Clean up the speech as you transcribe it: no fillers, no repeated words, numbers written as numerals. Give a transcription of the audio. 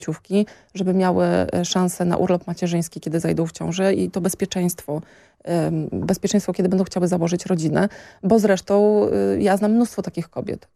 płciówki, żeby miały szansę na urlop macierzyński, kiedy zajdą w ciążę i to bezpieczeństwo, kiedy będą chciały założyć rodzinę, bo zresztą ja znam mnóstwo takich kobiet,